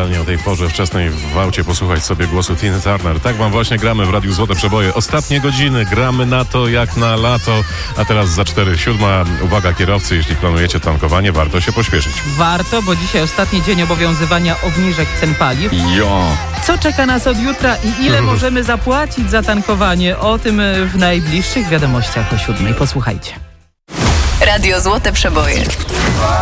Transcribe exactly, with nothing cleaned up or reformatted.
idealnie o tej porze wczesnej w aucie posłuchać sobie głosu Tiny Turner. Tak wam właśnie gramy w Radiu Złote Przeboje. Ostatnie godziny gramy na to jak na lato, a teraz za cztery siódma. Uwaga kierowcy, jeśli planujecie tankowanie, warto się pośpieszyć. Warto, bo dzisiaj ostatni dzień obowiązywania obniżek cen paliw. Jo! Co czeka nas od jutra i ile możemy zapłacić za tankowanie? O tym w najbliższych wiadomościach o siódmej. Posłuchajcie. Radio Złote Przeboje.